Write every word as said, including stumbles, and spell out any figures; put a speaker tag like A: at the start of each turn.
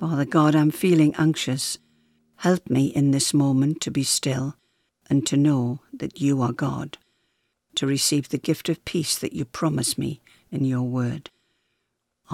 A: Father God, I'm feeling anxious. Help me in this moment to be still and to know that you are God, to receive the gift of peace that you promise me in your word.